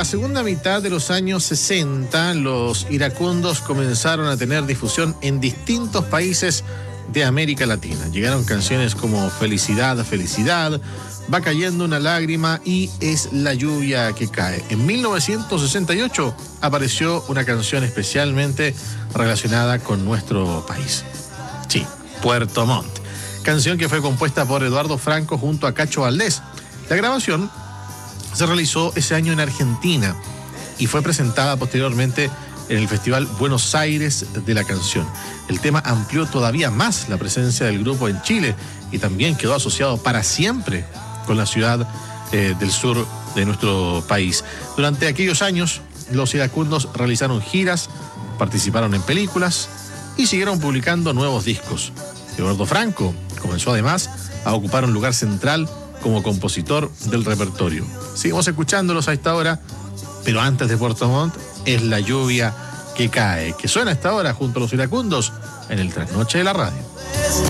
la segunda mitad de los años 60, los iracundos comenzaron a tener difusión en distintos países de América Latina. Llegaron canciones como Felicidad, Felicidad, Va cayendo una lágrima y Es la lluvia que cae. En 1968 apareció una canción especialmente relacionada con nuestro país. Sí, Puerto Montt. Canción que fue compuesta por Eduardo Franco junto a Cacho Valdés. La grabación se realizó ese año en Argentina y fue presentada posteriormente en el Festival Buenos Aires de la Canción. El tema amplió todavía más la presencia del grupo en Chile y también quedó asociado para siempre con la ciudad del sur de nuestro país. Durante aquellos años, los iracundos realizaron giras, participaron en películas y siguieron publicando nuevos discos. Eduardo Franco comenzó además a ocupar un lugar central como compositor del repertorio. Seguimos escuchándolos a esta hora, pero antes de Puerto Montt, Es la lluvia que cae, que suena a esta hora junto a los iracundos en el Trasnoche de la Radio.